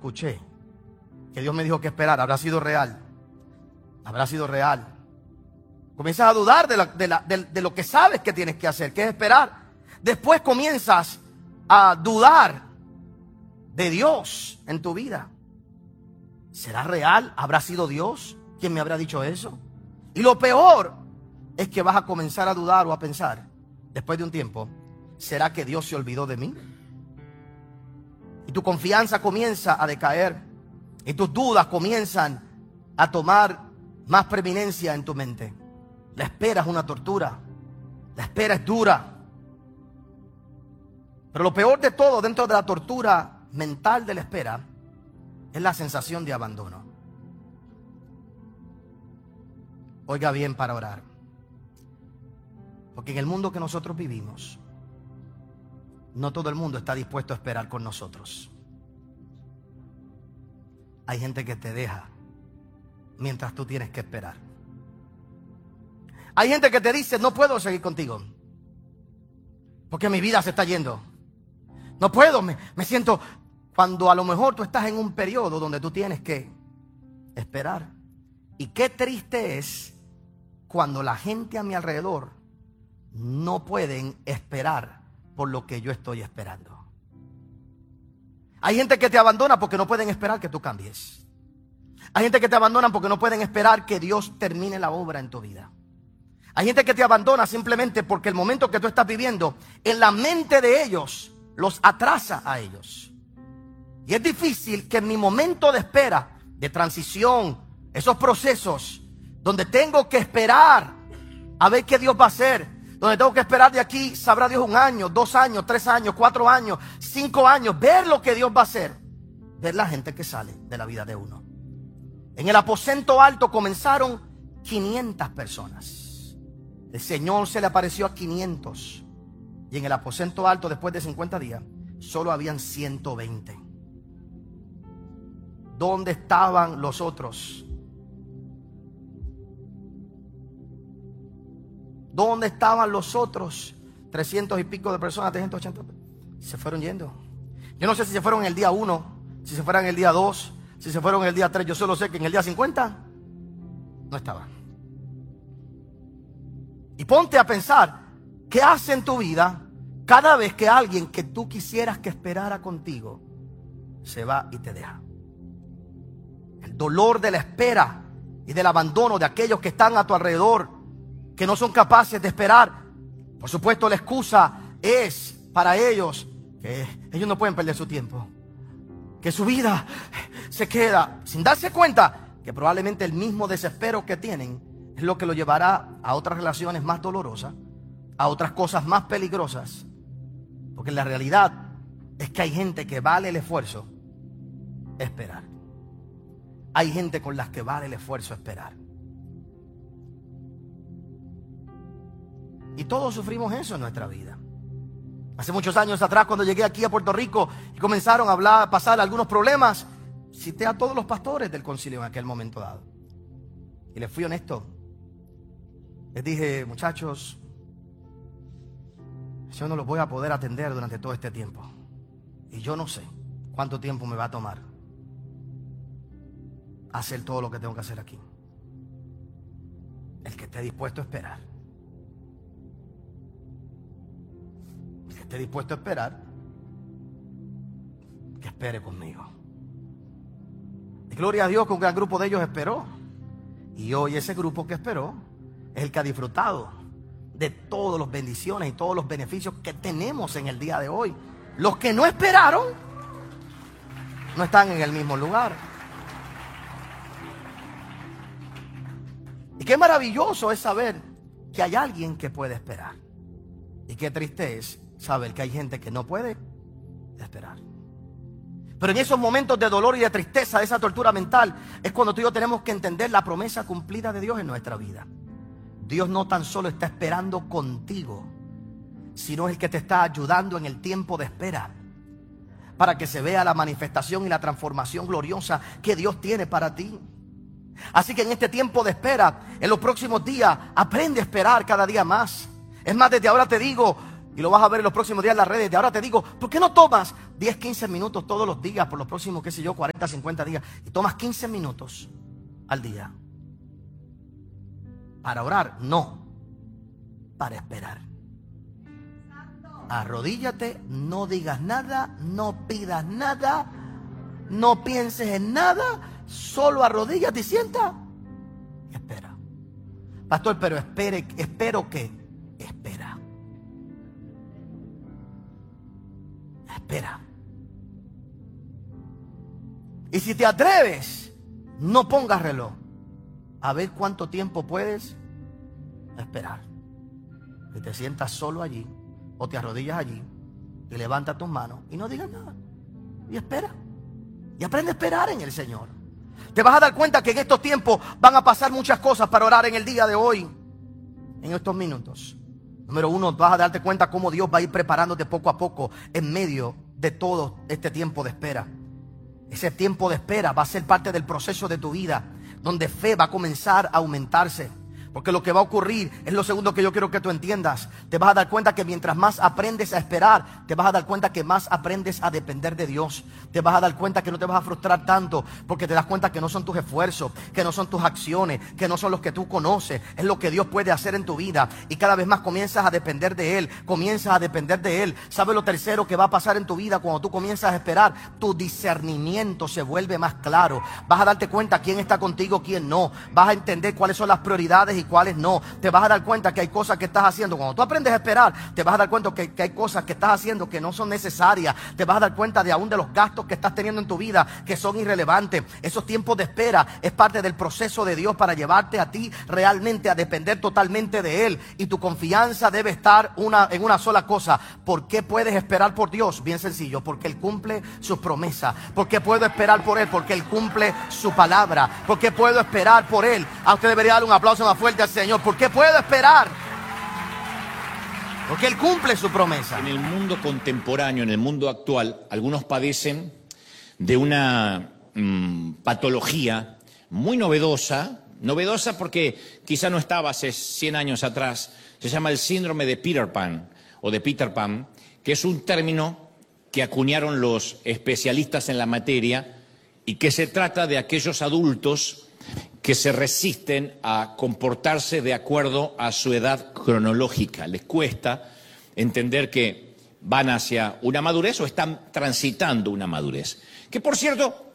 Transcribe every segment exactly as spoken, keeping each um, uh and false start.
escuché que Dios me dijo que esperar, habrá sido real. Habrá sido real. Comienzas a dudar de, la, de, la, de, de lo que sabes que tienes que hacer, que es esperar. Después comienzas a dudar de Dios en tu vida. ¿Será real? ¿Habrá sido Dios quien me habrá dicho eso? Y lo peor es que vas a comenzar a dudar o a pensar, después de un tiempo, ¿será que Dios se olvidó de mí? Y tu confianza comienza a decaer. Y tus dudas comienzan a tomar más preeminencia en tu mente. La espera es una tortura. La espera es dura. Pero lo peor de todo dentro de la tortura mental de la espera es la sensación de abandono. Oiga bien para orar. Porque en el mundo que nosotros vivimos, no todo el mundo está dispuesto a esperar con nosotros. Hay gente que te deja mientras tú tienes que esperar. Hay gente que te dice, no puedo seguir contigo porque mi vida se está yendo. No puedo, me, me siento... Cuando a lo mejor tú estás en un periodo donde tú tienes que esperar. Y qué triste es cuando la gente a mi alrededor no pueden esperar por lo que yo estoy esperando. Hay gente que te abandona porque no pueden esperar que tú cambies. Hay gente que te abandona porque no pueden esperar que Dios termine la obra en tu vida. Hay gente que te abandona simplemente porque el momento que tú estás viviendo en la mente de ellos los atrasa a ellos. Y es difícil que en mi momento de espera, de transición, esos procesos donde tengo que esperar a ver qué Dios va a hacer, donde tengo que esperar de aquí, sabrá Dios, un año, dos años, tres años, cuatro años, cinco años, ver lo que Dios va a hacer, ver la gente que sale de la vida de uno. En el aposento alto comenzaron quinientas personas. El Señor se le apareció a quinientos. Y en el aposento alto, después de cincuenta días, solo habían ciento veinte. ¿Dónde estaban los otros? ¿Dónde estaban los otros? trescientos y pico de personas, trescientos ochenta. Se fueron yendo. Yo no sé si se fueron en el día uno, si se fueron en el día dos, si se fueron en el día tres. Yo solo sé que en el día cincuenta no estaban. Y ponte a pensar, ¿qué hace en tu vida cada vez que alguien que tú quisieras que esperara contigo se va y te deja? El dolor de la espera y del abandono de aquellos que están a tu alrededor, que no son capaces de esperar. Por supuesto, la excusa es para ellos que ellos no pueden perder su tiempo, que su vida se queda sin darse cuenta que probablemente el mismo desespero que tienen es lo que lo llevará a otras relaciones más dolorosas, a otras cosas más peligrosas. Porque la realidad es que hay gente que vale el esfuerzo esperar. Hay gente con las que vale el esfuerzo esperar. Y todos sufrimos eso en nuestra vida. Hace muchos años atrás, cuando llegué aquí a Puerto Rico y comenzaron a hablar, a pasar algunos problemas, cité a todos los pastores del concilio en aquel momento dado. Y les fui honesto. Les dije, muchachos, yo no los voy a poder atender durante todo este tiempo. Y yo no sé cuánto tiempo me va a tomar hacer todo lo que tengo que hacer aquí. El que esté dispuesto a esperar. El que esté dispuesto a esperar, que espere conmigo. Y gloria a Dios que un gran grupo de ellos esperó. Y hoy ese grupo que esperó es el que ha disfrutado de todas las bendiciones y todos los beneficios que tenemos en el día de hoy. Los que no esperaron no están en el mismo lugar. Y qué maravilloso es saber que hay alguien que puede esperar. Y qué triste es saber que hay gente que no puede esperar. Pero en esos momentos de dolor y de tristeza, de esa tortura mental, es cuando tú y yo tenemos que entender la promesa cumplida de Dios en nuestra vida. Dios no tan solo está esperando contigo, sino es el que te está ayudando en el tiempo de espera, para que se vea la manifestación y la transformación gloriosa que Dios tiene para ti. Así que en este tiempo de espera, en los próximos días, aprende a esperar cada día más. Es más, desde ahora te digo, Y lo vas a ver en los próximos días en las redes. De ahora te digo, ¿por qué no tomas diez, quince minutos todos los días por los próximos, qué sé yo, cuarenta, cincuenta días? Y tomas quince minutos al día para orar. No, para esperar. Arrodíllate, no digas nada, no pidas nada, no pienses en nada, solo arrodíllate y sienta y espera. Pastor, pero espere, espero que, espera. Espera. Y si te atreves, no pongas reloj. A ver cuánto tiempo puedes esperar. Que te sientas solo allí, o te arrodillas allí, y levantas tus manos y no digas nada. Y espera. Y aprende a esperar en el Señor. Te vas a dar cuenta que en estos tiempos van a pasar muchas cosas para orar en el día de hoy. En estos minutos. Número uno, vas a darte cuenta cómo Dios va a ir preparándote poco a poco en medio de todo este tiempo de espera. Ese tiempo de espera va a ser parte del proceso de tu vida, donde fe va a comenzar a aumentarse. Porque lo que va a ocurrir es lo segundo que yo quiero que tú entiendas. Te vas a dar cuenta que mientras más aprendes a esperar, te vas a dar cuenta que más aprendes a depender de Dios. Te vas a dar cuenta que no te vas a frustrar tanto, porque te das cuenta que no son tus esfuerzos, que no son tus acciones, que no son los que tú conoces. Es lo que Dios puede hacer en tu vida. Y cada vez más comienzas a depender de Él. Comienzas a depender de Él. ¿Sabes lo tercero que va a pasar en tu vida cuando tú comienzas a esperar? Tu discernimiento se vuelve más claro. Vas a darte cuenta quién está contigo, quién no. Vas a entender cuáles son las prioridades y cuáles no. Te vas a dar cuenta que hay cosas que estás haciendo. Cuando tú aprendes a esperar, te vas a dar cuenta que, que hay cosas que estás haciendo que no son necesarias. Te vas a dar cuenta de aún de los gastos que estás teniendo en tu vida que son irrelevantes. Esos tiempos de espera es parte del proceso de Dios para llevarte a ti realmente a depender totalmente de Él. Y tu confianza debe estar una, en una sola cosa. ¿Por qué puedes esperar por Dios? Bien sencillo, porque Él cumple sus promesas. ¿Por qué puedo esperar por Él? Porque Él cumple su palabra. ¿Por qué puedo esperar por Él? A usted debería darle un aplauso más fuerte al Señor. ¿Por qué puedo esperar? Porque Él cumple su promesa. En el mundo contemporáneo, en el mundo actual, algunos padecen de una mmm, patología muy novedosa, novedosa porque quizá no estaba hace cien años atrás. Se llama el síndrome de Peter Pan o de Peter Pan, que es un término que acuñaron los especialistas en la materia y que se trata de aquellos adultos que se resisten a comportarse de acuerdo a su edad cronológica. Les cuesta entender que van hacia una madurez o están transitando una madurez. Que, por cierto,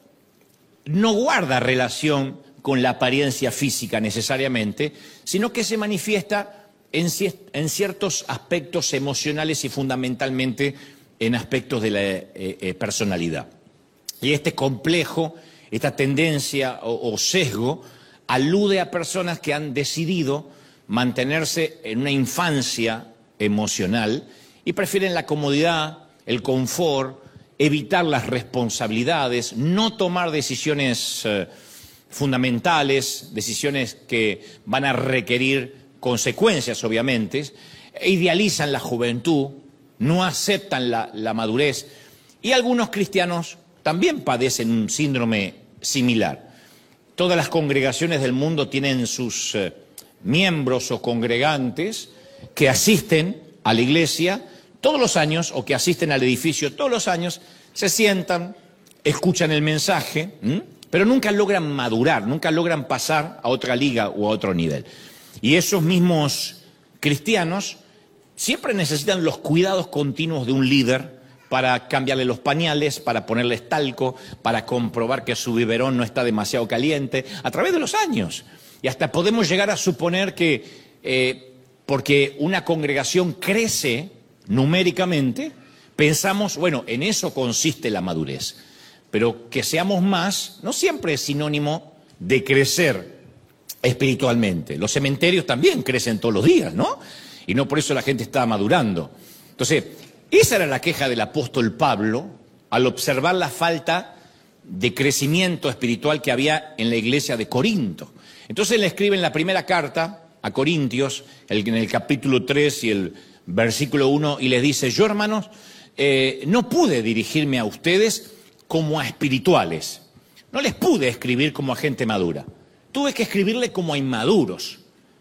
no guarda relación con la apariencia física necesariamente, sino que se manifiesta en, en ciertos aspectos emocionales y fundamentalmente en aspectos de la eh, eh, personalidad. Y este complejo, esta tendencia o, o sesgo, alude a personas que han decidido mantenerse en una infancia emocional y prefieren la comodidad, el confort, evitar las responsabilidades, no tomar decisiones eh, fundamentales, decisiones que van a requerir consecuencias, obviamente, e idealizan la juventud, no aceptan la, la madurez. Y algunos cristianos también padecen un síndrome similar. Todas las congregaciones del mundo tienen sus eh, miembros o congregantes que asisten a la iglesia todos los años o que asisten al edificio todos los años, se sientan, escuchan el mensaje, ¿m? pero nunca logran madurar, nunca logran pasar a otra liga o a otro nivel. Y esos mismos cristianos siempre necesitan los cuidados continuos de un líder para cambiarle los pañales, para ponerles talco, para comprobar que su biberón no está demasiado caliente, a través de los años. Y hasta podemos llegar a suponer que eh, porque una congregación crece numéricamente, pensamos, bueno, en eso consiste la madurez. Pero que seamos más no siempre es sinónimo de crecer espiritualmente. Los cementerios también crecen todos los días, ¿no? Y no por eso la gente está madurando. Entonces, esa era la queja del apóstol Pablo al observar la falta de crecimiento espiritual que había en la iglesia de Corinto. Entonces le escribe en la primera carta a Corintios, en el capítulo tres y el versículo uno, y les dice: yo, hermanos, eh, no pude dirigirme a ustedes como a espirituales, no les pude escribir como a gente madura, tuve que escribirle como a inmaduros,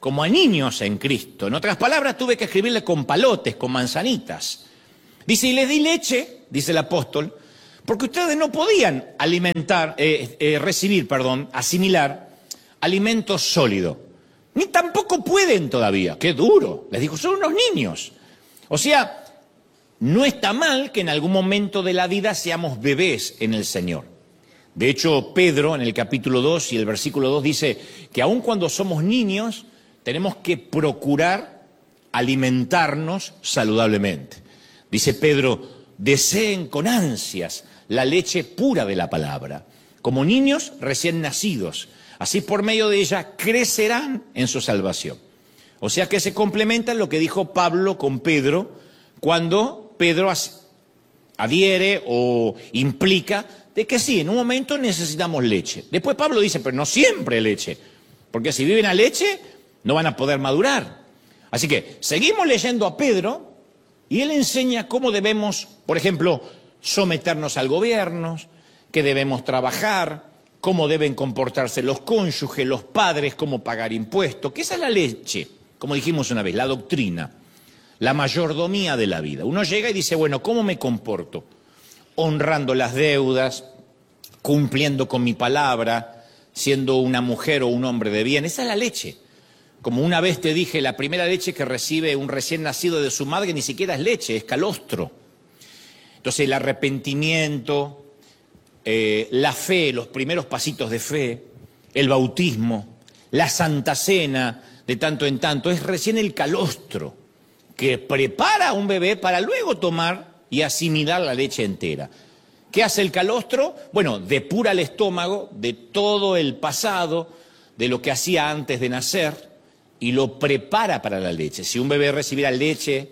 como a niños en Cristo. En otras palabras, tuve que escribirle con palotes, con manzanitas. Dice, y les di leche, dice el apóstol, porque ustedes no podían alimentar, eh, eh, recibir, perdón, asimilar alimento sólido. Ni tampoco pueden todavía. ¡Qué duro! Les dijo, son unos niños. O sea, no está mal que en algún momento de la vida seamos bebés en el Señor. De hecho, Pedro, en el capítulo dos y el versículo dos, dice que aun cuando somos niños, tenemos que procurar alimentarnos saludablemente. Dice Pedro, deseen con ansias la leche pura de la palabra, como niños recién nacidos. Así por medio de ella crecerán en su salvación. O sea que se complementa lo que dijo Pablo con Pedro cuando Pedro adhiere o implica de que sí, en un momento necesitamos leche. Después Pablo dice, pero no siempre leche, porque si viven a leche no van a poder madurar. Así que seguimos leyendo a Pedro y él enseña cómo debemos, por ejemplo, someternos al gobierno, que debemos trabajar, cómo deben comportarse los cónyuges, los padres, cómo pagar impuestos, que esa es la leche, como dijimos una vez, la doctrina, la mayordomía de la vida. Uno llega y dice, bueno, ¿cómo me comporto? Honrando las deudas, cumpliendo con mi palabra, siendo una mujer o un hombre de bien. Esa es la leche. Como una vez te dije, la primera leche que recibe un recién nacido de su madre ni siquiera es leche, es calostro. Entonces el arrepentimiento, eh, la fe, los primeros pasitos de fe, el bautismo, la Santa Cena de tanto en tanto, es recién el calostro que prepara a un bebé para luego tomar y asimilar la leche entera. ¿Qué hace el calostro? Bueno, depura el estómago de todo el pasado, de lo que hacía antes de nacer, y lo prepara para la leche. Si un bebé recibiera leche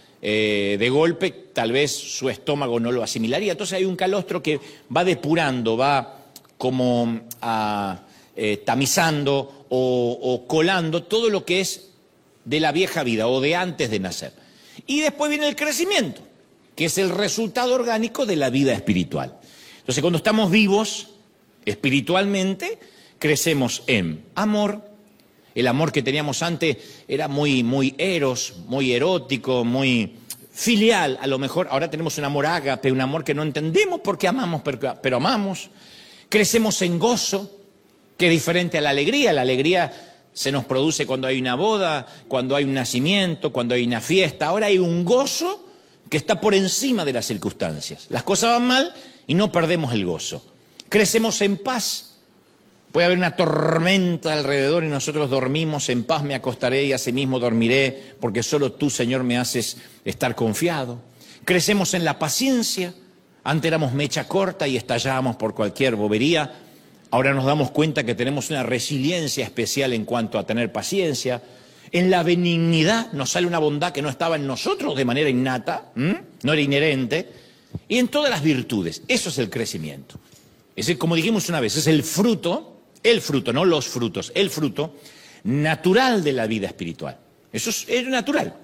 eh, de golpe, tal vez su estómago no lo asimilaría. Entonces hay un calostro que va depurando, va como a, eh, tamizando o, o colando todo lo que es de la vieja vida o de antes de nacer. Y después viene el crecimiento, que es el resultado orgánico de la vida espiritual. Entonces, cuando estamos vivos espiritualmente, crecemos en amor. El amor que teníamos antes era muy, muy eros, muy erótico, muy filial. A lo mejor ahora tenemos un amor ágape, un amor que no entendemos por qué amamos, pero, pero amamos. Crecemos en gozo, que es diferente a la alegría. La alegría se nos produce cuando hay una boda, cuando hay un nacimiento, cuando hay una fiesta. Ahora hay un gozo que está por encima de las circunstancias. Las cosas van mal y no perdemos el gozo. Crecemos en paz. Puede haber una tormenta alrededor y nosotros dormimos en paz, me acostaré y asimismo dormiré, porque solo tú, Señor, me haces estar confiado. Crecemos en la paciencia. Antes éramos mecha corta y estallábamos por cualquier bobería. Ahora nos damos cuenta que tenemos una resiliencia especial en cuanto a tener paciencia. En la benignidad nos sale una bondad que no estaba en nosotros de manera innata, ¿m? No era inherente. Y en todas las virtudes. Eso es el crecimiento. Es el, como dijimos una vez, es el fruto, el fruto, no los frutos, el fruto natural de la vida espiritual. Eso es, es natural.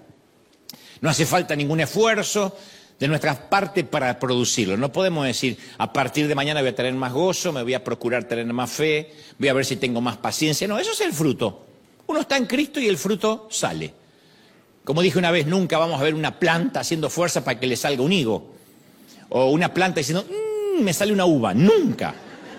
No hace falta ningún esfuerzo de nuestra parte para producirlo. No podemos decir, a partir de mañana voy a tener más gozo, me voy a procurar tener más fe, voy a ver si tengo más paciencia. No, eso es el fruto. Uno está en Cristo y el fruto sale. Como dije una vez, nunca vamos a ver una planta haciendo fuerza para que le salga un higo. O una planta diciendo, mmm, me sale una uva. Nunca.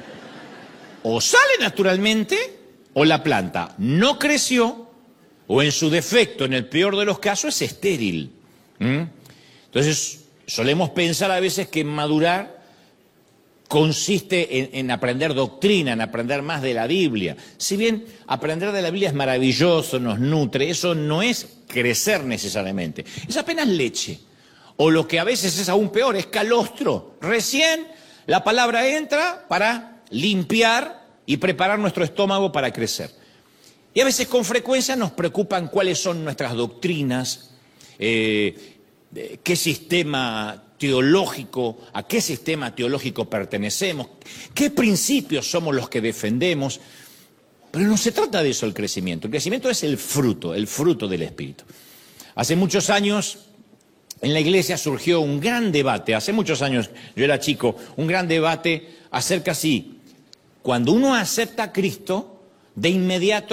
O sale naturalmente, o la planta no creció, o en su defecto, en el peor de los casos, es estéril. ¿Mm? Entonces, solemos pensar a veces que madurar consiste en, en aprender doctrina, en aprender más de la Biblia. Si bien aprender de la Biblia es maravilloso, nos nutre, eso no es crecer necesariamente. Es apenas leche. O lo que a veces es aún peor, es calostro. Recién la palabra entra para limpiar y preparar nuestro estómago para crecer. Y a veces con frecuencia nos preocupan cuáles son nuestras doctrinas, eh, qué sistema teológico, a qué sistema teológico pertenecemos, qué principios somos los que defendemos. Pero no se trata de eso el crecimiento. El crecimiento es el fruto, el fruto del Espíritu. Hace muchos años en la iglesia surgió un gran debate, hace muchos años, yo era chico, un gran debate acerca si cuando uno acepta a Cristo, de inmediato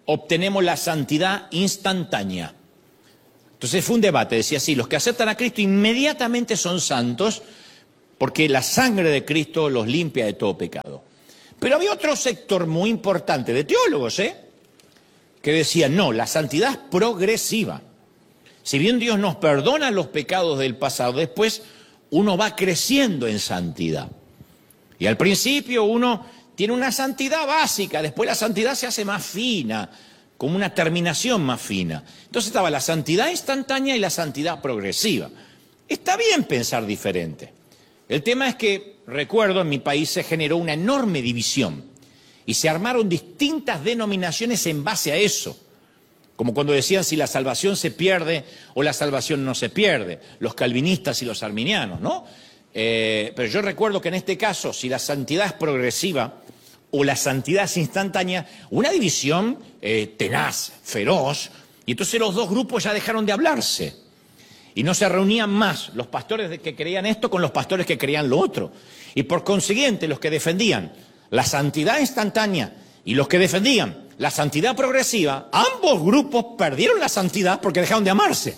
obtenemos la santidad instantánea. Entonces fue un debate, decía así, los que aceptan a Cristo inmediatamente son santos porque la sangre de Cristo los limpia de todo pecado. Pero había otro sector muy importante de teólogos, ¿eh? que decían, no, la santidad es progresiva. Si bien Dios nos perdona los pecados del pasado, después uno va creciendo en santidad. Y al principio uno tiene una santidad básica, después la santidad se hace más fina, como una terminación más fina. Entonces estaba la santidad instantánea y la santidad progresiva. Está bien pensar diferente. El tema es que, recuerdo, en mi país se generó una enorme división y se armaron distintas denominaciones en base a eso. Como cuando decían si la salvación se pierde o la salvación no se pierde, los calvinistas y los arminianos, ¿no? Eh, pero yo recuerdo que en este caso, si la santidad es progresiva o la santidad es instantánea, una división eh, tenaz, feroz, y entonces los dos grupos ya dejaron de hablarse. Y no se reunían más los pastores que creían esto con los pastores que creían lo otro. Y por consiguiente, los que defendían la santidad instantánea y los que defendían la santidad progresiva, ambos grupos perdieron la santidad porque dejaron de amarse.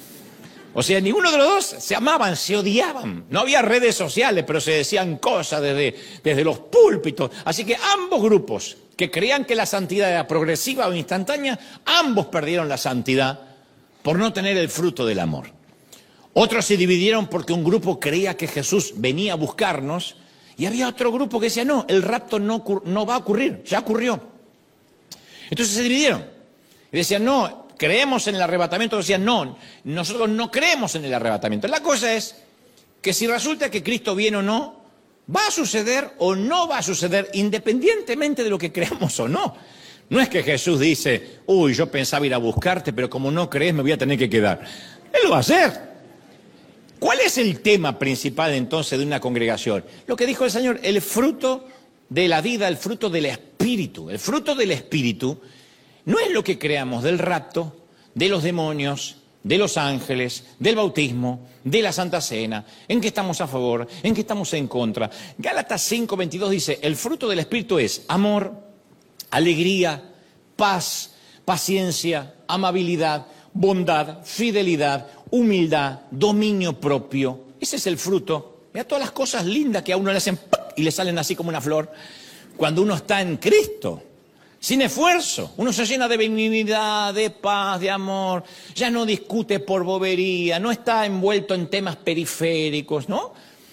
O sea, ninguno de los dos se amaban, se odiaban. No había redes sociales, pero se decían cosas desde, desde los púlpitos. Así que ambos grupos que creían que la santidad era progresiva o instantánea, ambos perdieron la santidad por no tener el fruto del amor. Otros se dividieron porque un grupo creía que Jesús venía a buscarnos y había otro grupo que decía, no, el rapto no, no va a ocurrir, ya ocurrió. Entonces se dividieron y decían, no, creemos en el arrebatamiento. Decían, no, nosotros no creemos en el arrebatamiento. La cosa es que si resulta que Cristo viene o no, va a suceder o no va a suceder independientemente de lo que creamos o no. No es que Jesús dice, uy, yo pensaba ir a buscarte, pero como no crees me voy a tener que quedar. Él lo va a hacer. ¿Cuál es el tema principal entonces de una congregación? Lo que dijo el Señor, el fruto de la vida, el fruto del Espíritu. El fruto del Espíritu no es lo que creamos del rapto, de los demonios, de los ángeles, del bautismo, de la Santa Cena, en que estamos a favor, en que estamos en contra. Gálatas cinco veintidós dice, el fruto del Espíritu es amor, alegría, paz, paciencia, amabilidad, bondad, fidelidad, humildad, dominio propio. Ese es el fruto. Mira todas las cosas lindas que a uno le hacen y le salen así como una flor. Cuando uno está en Cristo, sin esfuerzo, uno se llena de benignidad, de paz, de amor, ya no discute por bobería, no está envuelto en temas periféricos, ¿no?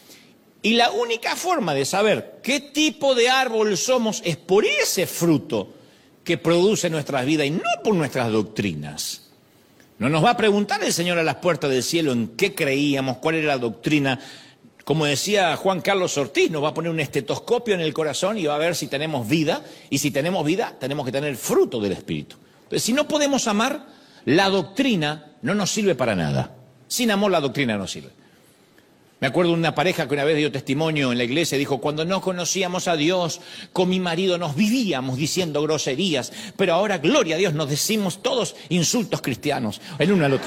Y la única forma de saber qué tipo de árbol somos es por ese fruto que produce nuestras vidas y no por nuestras doctrinas. No nos va a preguntar el Señor a las puertas del cielo en qué creíamos, cuál era la doctrina. Como decía Juan Carlos Ortiz, nos va a poner un estetoscopio en el corazón y va a ver si tenemos vida. Y si tenemos vida, tenemos que tener fruto del Espíritu. Entonces, si no podemos amar, la doctrina no nos sirve para nada. Sin amor, la doctrina no sirve. Me acuerdo de una pareja que una vez dio testimonio en la iglesia, dijo, cuando no conocíamos a Dios, con mi marido nos vivíamos diciendo groserías, pero ahora, gloria a Dios, nos decimos todos insultos cristianos, el uno al otro.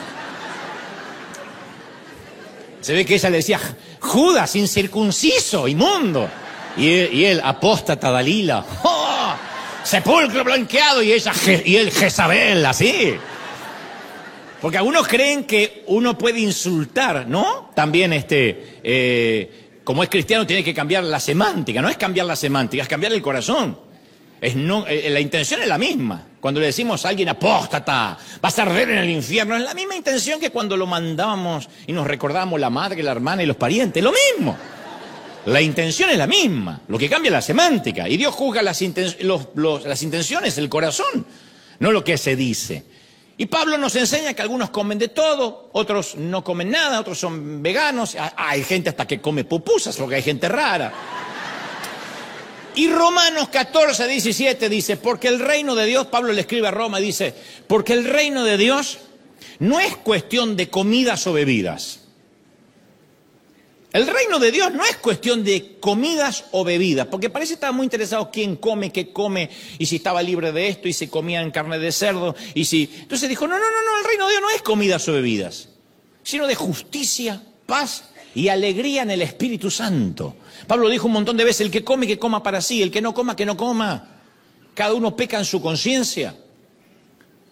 Se ve que ella le decía, Judas, incircunciso, inmundo. Y él, y él apóstata Dalila, ¡oh! Sepulcro blanqueado, y ella, y él, Jezabel, así. Porque algunos creen que uno puede insultar, ¿no? También, este, eh, como es cristiano, tiene que cambiar la semántica. No es cambiar la semántica, es cambiar el corazón. Es no, eh, la intención es la misma. Cuando le decimos a alguien apóstata, vas a arder en el infierno, es la misma intención que cuando lo mandábamos y nos recordábamos la madre, la hermana y los parientes. Lo mismo. La intención es la misma. Lo que cambia es la semántica. Y Dios juzga las, inten los, los, las intenciones, el corazón, no lo que se dice. Y Pablo nos enseña que algunos comen de todo, otros no comen nada, otros son veganos, hay gente hasta que come pupusas porque hay gente rara. Y Romanos catorce, diecisiete dice, porque el reino de Dios, Pablo le escribe a Roma y dice, porque el reino de Dios no es cuestión de comidas o bebidas. El reino de Dios no es cuestión de comidas o bebidas, porque parece que estaba muy interesado quién come, qué come, y si estaba libre de esto, y si comían carne de cerdo, y si... Entonces dijo, no, no, no, no, el reino de Dios no es comidas o bebidas, sino de justicia, paz y alegría en el Espíritu Santo. Pablo dijo un montón de veces, el que come, que coma para sí, el que no coma, que no coma. Cada uno peca en su conciencia.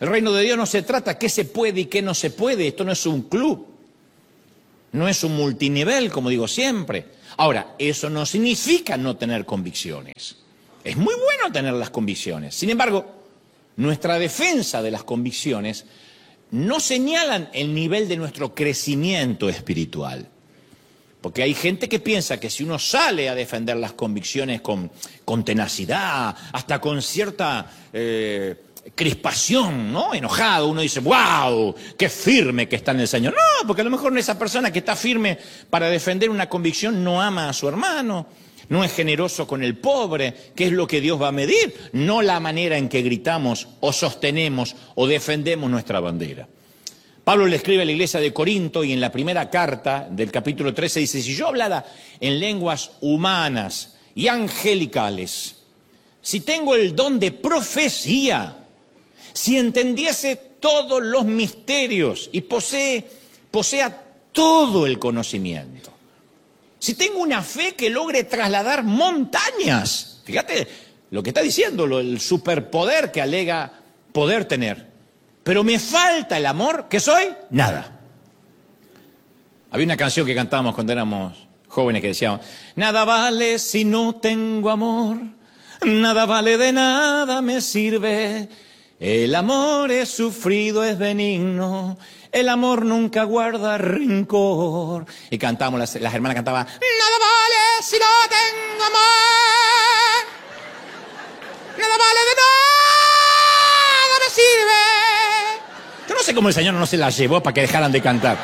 El reino de Dios no se trata qué se puede y qué no se puede. Esto no es un club, no es un multinivel, como digo siempre. Ahora, eso no significa no tener convicciones. Es muy bueno tener las convicciones. Sin embargo, nuestra defensa de las convicciones no señalan el nivel de nuestro crecimiento espiritual. Porque hay gente que piensa que si uno sale a defender las convicciones con, con tenacidad, hasta con cierta eh, crispación, ¿no? Enojado, uno dice, ¡wow! ¡Qué firme que está en el Señor! No, porque a lo mejor esa persona que está firme para defender una convicción no ama a su hermano, no es generoso con el pobre, que es lo que Dios va a medir, no la manera en que gritamos o sostenemos o defendemos nuestra bandera. Pablo le escribe a la iglesia de Corinto y en la primera carta del capítulo trece dice, si yo hablara en lenguas humanas y angelicales, si tengo el don de profecía, si entendiese todos los misterios y posee, posea todo el conocimiento, si tengo una fe que logre trasladar montañas, fíjate lo que está diciendo, lo, el superpoder que alega poder tener, pero me falta el amor, ¿qué soy? Nada. Había una canción que cantábamos cuando éramos jóvenes que decíamos, nada vale si no tengo amor, nada vale de nada me sirve, el amor es sufrido, es benigno, el amor nunca guarda rencor. Y cantamos, las, las hermanas cantaban, nada vale si no tengo amor, nada vale de nada me sirve. Yo no sé cómo el Señor no se las llevó para que dejaran de cantar.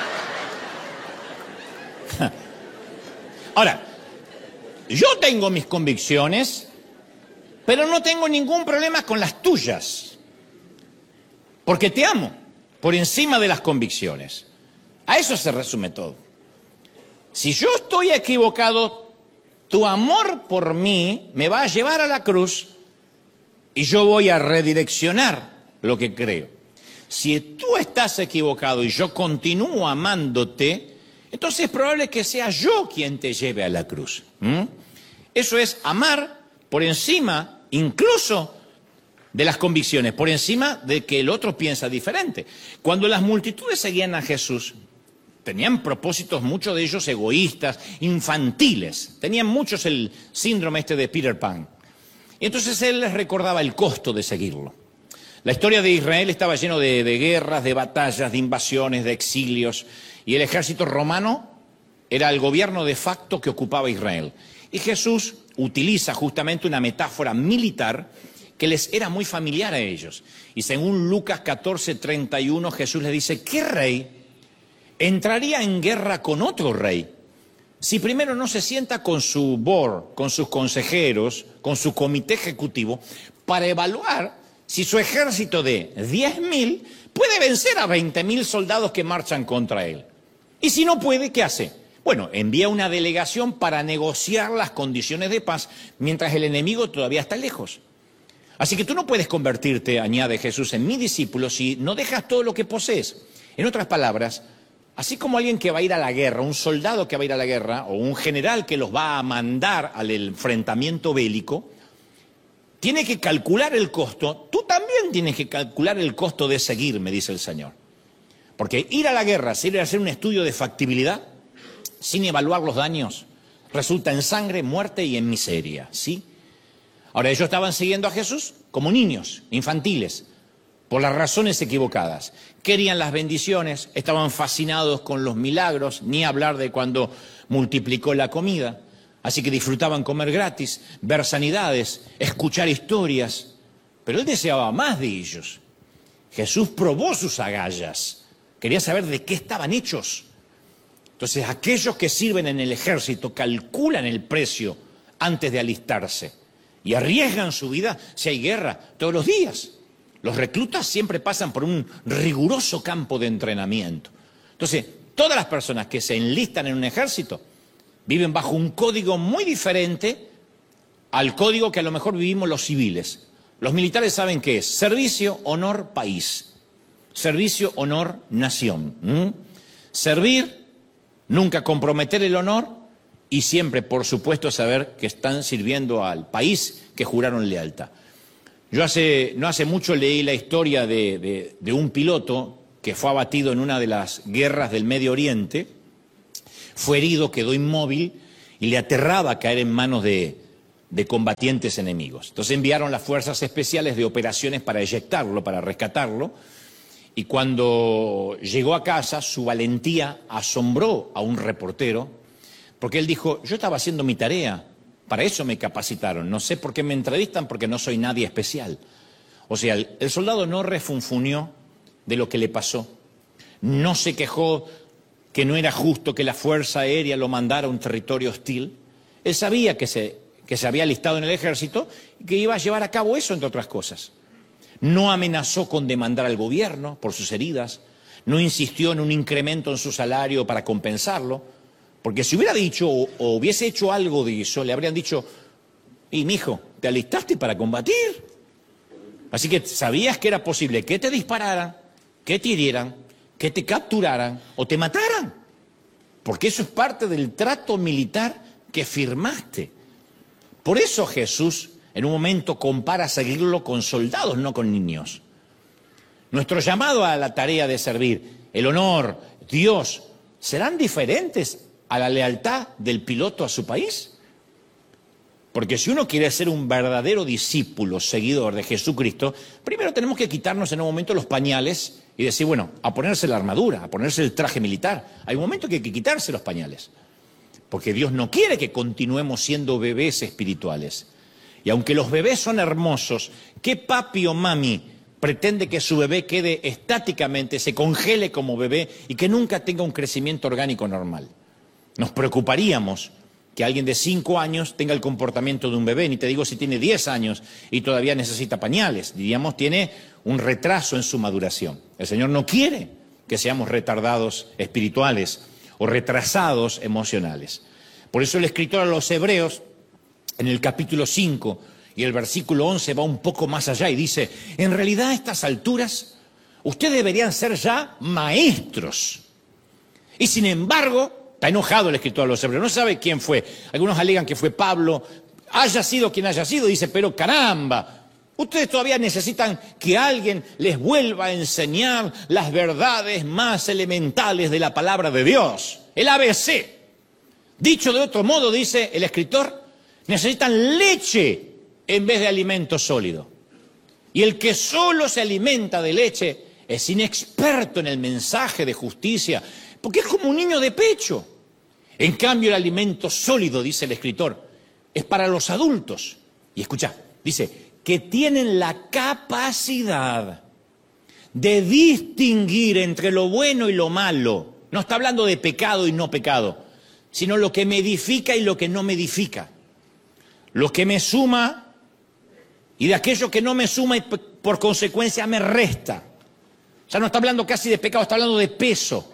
Ahora, yo tengo mis convicciones, pero no tengo ningún problema con las tuyas, porque te amo por encima de las convicciones. A eso se resume todo. Si yo estoy equivocado, tu amor por mí me va a llevar a la cruz y yo voy a redireccionar lo que creo. Si tú estás equivocado y yo continúo amándote, entonces es probable que sea yo quien te lleve a la cruz. ¿Mm? Eso es amar por encima, incluso de las convicciones, por encima de que el otro piensa diferente. Cuando las multitudes seguían a Jesús, tenían propósitos, muchos de ellos egoístas, infantiles. Tenían muchos el síndrome este de Peter Pan. Y entonces él les recordaba el costo de seguirlo. La historia de Israel estaba lleno de, de guerras, de batallas, de invasiones, de exilios. Y el ejército romano era el gobierno de facto que ocupaba Israel. Y Jesús utiliza justamente una metáfora militar que les era muy familiar a ellos. Y según Lucas catorce, treinta y uno, Jesús les dice, ¿qué rey entraría en guerra con otro rey si primero no se sienta con su board, con sus consejeros, con su comité ejecutivo, para evaluar si su ejército de diez mil puede vencer a veinte mil soldados que marchan contra él? Y si no puede, ¿qué hace? Bueno, envía una delegación para negociar las condiciones de paz mientras el enemigo todavía está lejos. Así que tú no puedes convertirte, añade Jesús, en mi discípulo si no dejas todo lo que posees. En otras palabras, así como alguien que va a ir a la guerra, un soldado que va a ir a la guerra, o un general que los va a mandar al enfrentamiento bélico, tiene que calcular el costo. Tú también tienes que calcular el costo de seguirme, dice el Señor. Porque ir a la guerra, sin hacer un estudio de factibilidad, sin evaluar los daños, resulta en sangre, muerte y en miseria, ¿sí? Ahora, ellos estaban siguiendo a Jesús como niños, infantiles, por las razones equivocadas. Querían las bendiciones, estaban fascinados con los milagros, ni hablar de cuando multiplicó la comida. Así que disfrutaban comer gratis, ver sanidades, escuchar historias. Pero él deseaba más de ellos. Jesús probó sus agallas, quería saber de qué estaban hechos. Entonces, aquellos que sirven en el ejército calculan el precio antes de alistarse y arriesgan su vida si hay guerra todos los días. Los reclutas siempre pasan por un riguroso campo de entrenamiento. Entonces, todas las personas que se enlistan en un ejército viven bajo un código muy diferente al código que a lo mejor vivimos los civiles. Los militares saben qué es servicio, honor, país. Servicio, honor, nación. ¿Mm? Servir, nunca comprometer el honor y siempre, por supuesto, saber que están sirviendo al país que juraron lealtad. Yo hace, no hace mucho leí la historia de, de, de un piloto que fue abatido en una de las guerras del Medio Oriente, fue herido, quedó inmóvil y le aterraba caer en manos de, de combatientes enemigos. Entonces enviaron las fuerzas especiales de operaciones para eyectarlo, para rescatarlo, y cuando llegó a casa su valentía asombró a un reportero, porque él dijo, yo estaba haciendo mi tarea, para eso me capacitaron, no sé por qué me entrevistan porque no soy nadie especial. O sea, el, el soldado no refunfuñó de lo que le pasó, no se quejó que no era justo que la Fuerza Aérea lo mandara a un territorio hostil. Él sabía que se, que se había alistado en el ejército y que iba a llevar a cabo eso, entre otras cosas. No amenazó con demandar al gobierno por sus heridas, no insistió en un incremento en su salario para compensarlo, porque si hubiera dicho o, o hubiese hecho algo de eso, le habrían dicho, y mijo, ¿te alistaste para combatir? Así que sabías que era posible que te dispararan, que te hirieran, que te capturaran o te mataran, porque eso es parte del trato militar que firmaste. Por eso Jesús en un momento compara seguirlo con soldados, no con niños. Nuestro llamado a la tarea de servir, el honor, Dios, ¿serán diferentes a la lealtad del piloto a su país? Porque si uno quiere ser un verdadero discípulo, seguidor de Jesucristo, primero tenemos que quitarnos en un momento los pañales y decir, bueno, a ponerse la armadura, a ponerse el traje militar. Hay un momento que hay que quitarse los pañales, porque Dios no quiere que continuemos siendo bebés espirituales. Y aunque los bebés son hermosos, ¿qué papi o mami pretende que su bebé quede estáticamente, se congele como bebé y que nunca tenga un crecimiento orgánico normal? Nos preocuparíamos que alguien de cinco años tenga el comportamiento de un bebé, ni te digo si tiene diez años y todavía necesita pañales, diríamos tiene un retraso en su maduración. El Señor no quiere que seamos retardados espirituales o retrasados emocionales. Por eso el escritor a los Hebreos, en el capítulo cinco y el versículo once va un poco más allá y dice, en realidad a estas alturas ustedes deberían ser ya maestros. Y sin embargo, está enojado el escritor a los Hebreos, no sabe quién fue. Algunos alegan que fue Pablo, haya sido quien haya sido, dice, pero caramba, ustedes todavía necesitan que alguien les vuelva a enseñar las verdades más elementales de la palabra de Dios, el A B C. Dicho de otro modo, dice el escritor, necesitan leche en vez de alimento sólido. Y el que solo se alimenta de leche es inexperto en el mensaje de justicia, porque es como un niño de pecho. En cambio, el alimento sólido, dice el escritor, es para los adultos. Y escucha, dice, que tienen la capacidad de distinguir entre lo bueno y lo malo. No está hablando de pecado y no pecado, sino lo que me edifica y lo que no me edifica. Lo que me suma y de aquello que no me suma y por consecuencia me resta. Ya no está hablando casi de pecado, está hablando de peso.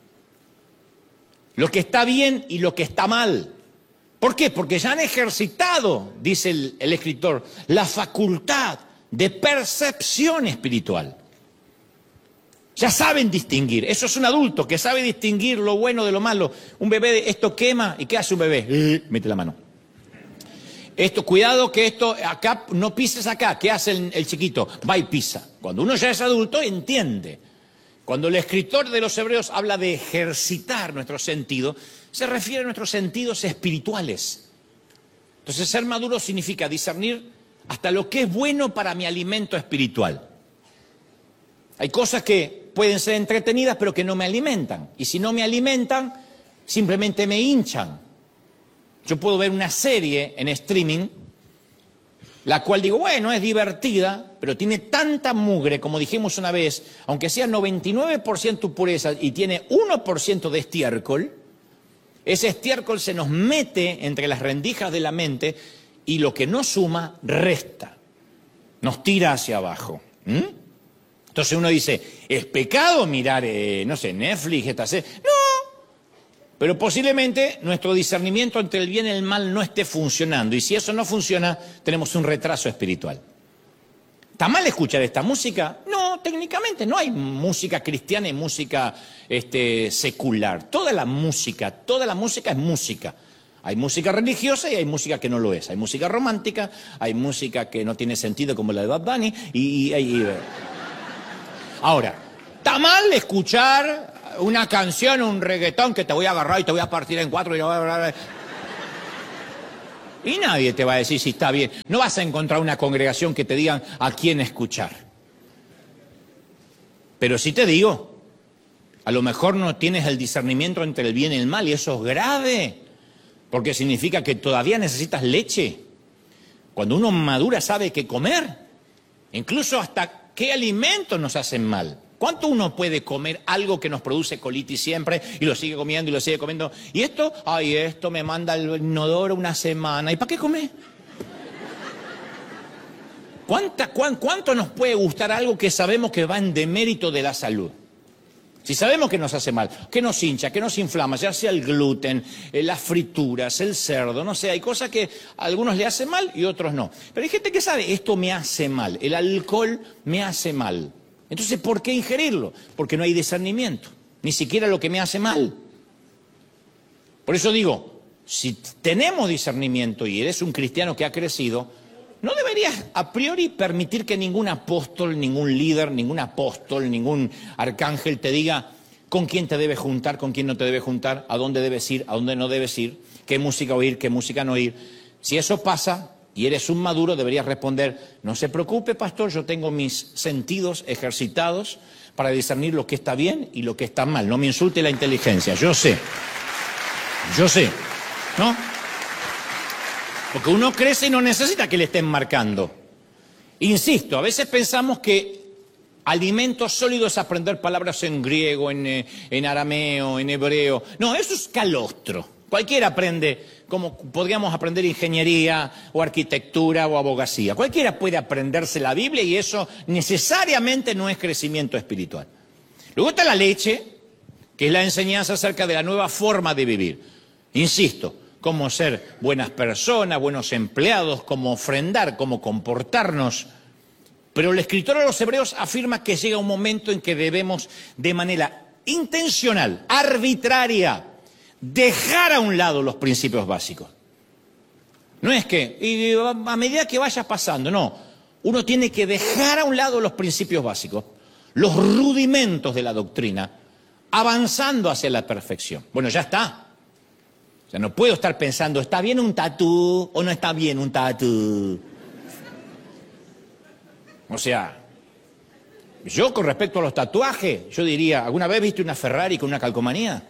Lo que está bien y lo que está mal. ¿Por qué? Porque ya han ejercitado, dice el, el escritor, la facultad de percepción espiritual. Ya saben distinguir. Eso es un adulto que sabe distinguir lo bueno de lo malo. Un bebé, esto quema, ¿y qué hace un bebé? Eh, mete la mano. Esto, cuidado que esto, acá, no pises acá. ¿Qué hace el, el chiquito? Va y pisa. Cuando uno ya es adulto, entiende. Cuando el escritor de los Hebreos habla de ejercitar nuestro sentido, se refiere a nuestros sentidos espirituales. Entonces, ser maduro significa discernir hasta lo que es bueno para mi alimento espiritual. Hay cosas que pueden ser entretenidas, pero que no me alimentan. Y si no me alimentan, simplemente me hinchan. Yo puedo ver una serie en streaming, la cual digo, bueno, es divertida, pero tiene tanta mugre, como dijimos una vez, aunque sea noventa y nueve por ciento pureza y tiene uno por ciento de estiércol, ese estiércol se nos mete entre las rendijas de la mente y lo que no suma, resta. Nos tira hacia abajo. ¿Mm? Entonces uno dice, ¿es pecado mirar, eh, no sé, Netflix, esta serie? No, pero posiblemente nuestro discernimiento entre el bien y el mal no esté funcionando. Y si eso no funciona, tenemos un retraso espiritual. ¿Está mal escuchar esta música? No, técnicamente no hay música cristiana y música este, secular. Toda la música, toda la música es música. Hay música religiosa y hay música que no lo es. Hay música romántica, hay música que no tiene sentido como la de Bad Bunny. Y, y, y... Ahora, ¿está mal escuchar una canción, un reggaetón que te voy a agarrar y te voy a partir en cuatro? Y, y nadie te va a decir si está bien. No vas a encontrar una congregación que te digan a quién escuchar. Pero sí te digo, a lo mejor no tienes el discernimiento entre el bien y el mal y eso es grave. Porque significa que todavía necesitas leche. Cuando uno madura sabe qué comer. Incluso hasta qué alimentos nos hacen mal. ¿Cuánto uno puede comer algo que nos produce colitis siempre y lo sigue comiendo y lo sigue comiendo? Y esto, ay, esto me manda al inodoro una semana. ¿Y para qué comer? ¿Cuánta, cuán, ¿Cuánto nos puede gustar algo que sabemos que va en demérito de la salud? Si sabemos que nos hace mal, que nos hincha, que nos inflama, ya sea el gluten, eh, las frituras, el cerdo, no sé, hay cosas que a algunos le hacen mal y otros no. Pero hay gente que sabe, esto me hace mal, el alcohol me hace mal. Entonces, ¿por qué ingerirlo? Porque no hay discernimiento, ni siquiera lo que me hace mal. Por eso digo, si tenemos discernimiento y eres un cristiano que ha crecido, no deberías a priori permitir que ningún apóstol, ningún líder, ningún apóstol, ningún arcángel te diga con quién te debes juntar, con quién no te debes juntar, a dónde debes ir, a dónde no debes ir, qué música oír, qué música no oír. Si eso pasa y eres un maduro, deberías responder, no se preocupe, pastor, yo tengo mis sentidos ejercitados para discernir lo que está bien y lo que está mal. No me insulte la inteligencia, yo sé, yo sé, ¿no? Porque uno crece y no necesita que le estén marcando. Insisto, a veces pensamos que alimento sólido es aprender palabras en griego, en, eh, en arameo, en hebreo. No, eso es calostro. Cualquiera aprende, como podríamos aprender ingeniería o arquitectura o abogacía. Cualquiera puede aprenderse la Biblia y eso necesariamente no es crecimiento espiritual. Luego está la leche, que es la enseñanza acerca de la nueva forma de vivir. Insisto, cómo ser buenas personas, buenos empleados, cómo ofrendar, cómo comportarnos. Pero el escritor a los Hebreos afirma que llega un momento en que debemos de manera intencional, arbitraria, dejar a un lado los principios básicos. No es que, y a medida que vaya pasando, no. Uno tiene que dejar a un lado los principios básicos, los rudimentos de la doctrina, avanzando hacia la perfección. Bueno, ya está. O sea, no puedo estar pensando, ¿está bien un tatú o no está bien un tatú? O sea, yo con respecto a los tatuajes, yo diría, ¿alguna vez viste una Ferrari con una calcomanía?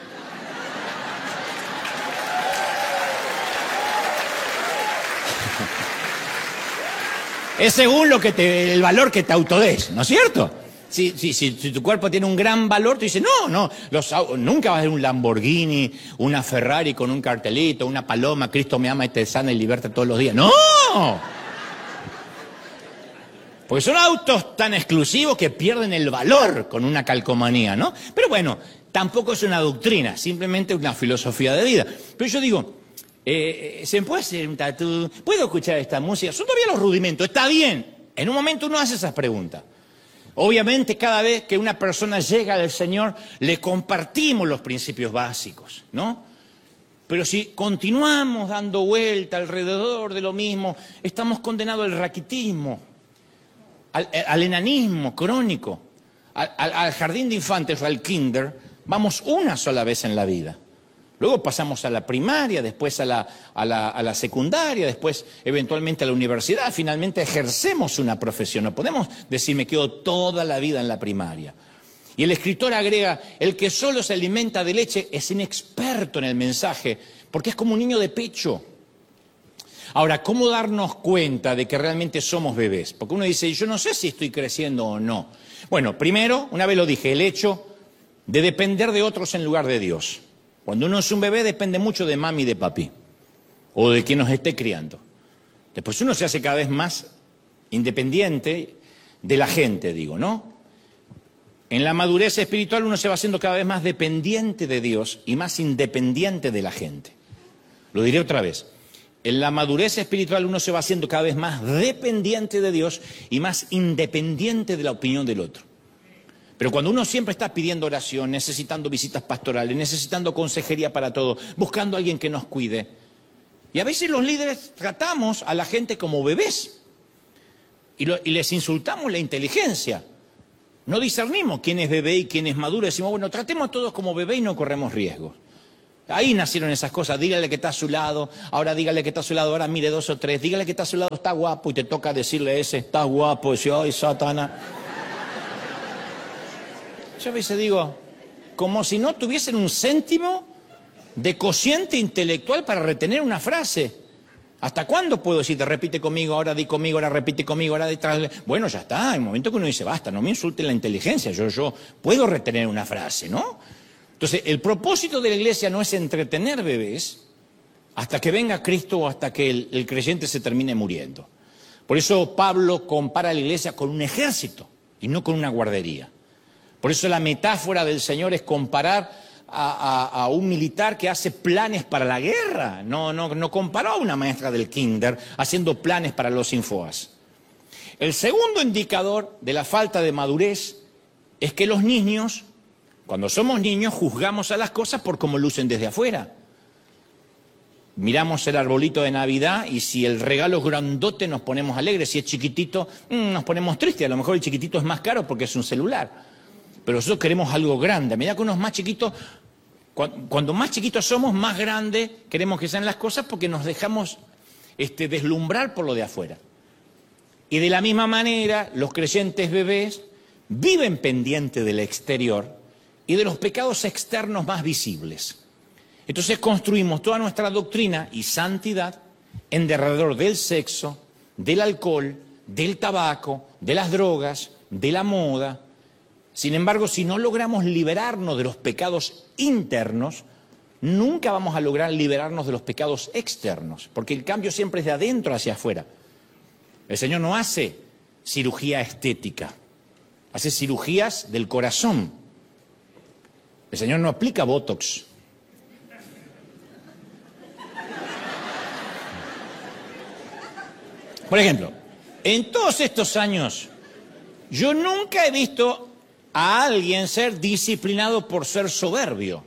Es según lo que te, el valor que te autodes, ¿no es cierto? Si, si, si, si tu cuerpo tiene un gran valor, tú dices, no, no, los, nunca vas a ver un Lamborghini, una Ferrari con un cartelito, una paloma, Cristo me ama y te sana y liberta todos los días. ¡No! Porque son autos tan exclusivos que pierden el valor con una calcomanía, ¿no? Pero bueno, tampoco es una doctrina, simplemente una filosofía de vida. Pero yo digo, eh, ¿se puede hacer un tatú? ¿Puedo escuchar esta música? Son todavía los rudimentos, está bien. En un momento uno hace esas preguntas. Obviamente, cada vez que una persona llega al Señor, le compartimos los principios básicos, ¿no? Pero si continuamos dando vuelta alrededor de lo mismo, estamos condenados al raquitismo, al, al enanismo crónico, al, al, al jardín de infantes o al kinder. Vamos una sola vez en la vida. Luego pasamos a la primaria, después a la, a la, a la secundaria, después eventualmente a la universidad. Finalmente ejercemos una profesión. No podemos decir me quedo toda la vida en la primaria. Y el escritor agrega, el que solo se alimenta de leche es inexperto en el mensaje, porque es como un niño de pecho. Ahora, ¿cómo darnos cuenta de que realmente somos bebés? Porque uno dice, yo no sé si estoy creciendo o no. Bueno, primero, una vez lo dije, el hecho de depender de otros en lugar de Dios. Cuando uno es un bebé depende mucho de mami y de papi, o de quien nos esté criando. Después uno se hace cada vez más independiente de la gente, digo, ¿no? En la madurez espiritual uno se va haciendo cada vez más dependiente de Dios y más independiente de la gente. Lo diré otra vez. En la madurez espiritual uno se va haciendo cada vez más dependiente de Dios y más independiente de la opinión del otro. Pero cuando uno siempre está pidiendo oración, necesitando visitas pastorales, necesitando consejería para todo, buscando a alguien que nos cuide. Y a veces los líderes tratamos a la gente como bebés y, lo, y les insultamos la inteligencia. No discernimos quién es bebé y quién es maduro. Decimos, bueno, tratemos a todos como bebé y no corremos riesgos. Ahí nacieron esas cosas. Dígale que está a su lado, ahora dígale que está a su lado, ahora mire dos o tres. Dígale que está a su lado, está guapo, y te toca decirle a ese, está guapo. Y dice, ay, Satana. Yo a veces digo, como si no tuviesen un céntimo de cociente intelectual para retener una frase. ¿Hasta cuándo puedo decir, te repite conmigo, ahora di conmigo, ahora repite conmigo, ahora detrás? Bueno, ya está, hay un momento que uno dice, basta, no me insulten la inteligencia, yo, yo puedo retener una frase, ¿no? Entonces, el propósito de la iglesia no es entretener bebés hasta que venga Cristo o hasta que el, el creyente se termine muriendo. Por eso Pablo compara a la iglesia con un ejército y no con una guardería. Por eso la metáfora del Señor es comparar a, a, a un militar que hace planes para la guerra. No, no, no comparó a una maestra del kinder haciendo planes para los infoas. El segundo indicador de la falta de madurez es que los niños, cuando somos niños, juzgamos a las cosas por cómo lucen desde afuera. Miramos el arbolito de Navidad y si el regalo es grandote nos ponemos alegres, si es chiquitito mmm, nos ponemos tristes. A lo mejor el chiquitito es más caro porque es un celular. Pero nosotros queremos algo grande. A medida que unos más chiquitos, cuando más chiquitos somos, más grandes queremos que sean las cosas porque nos dejamos este, deslumbrar por lo de afuera. Y de la misma manera, los creyentes bebés viven pendientes del exterior y de los pecados externos más visibles. Entonces construimos toda nuestra doctrina y santidad en derredor del sexo, del alcohol, del tabaco, de las drogas, de la moda. Sin embargo, si no logramos liberarnos de los pecados internos, nunca vamos a lograr liberarnos de los pecados externos, porque el cambio siempre es de adentro hacia afuera. El Señor no hace cirugía estética, hace cirugías del corazón. El Señor no aplica Botox. Por ejemplo, en todos estos años, yo nunca he visto a alguien ser disciplinado por ser soberbio,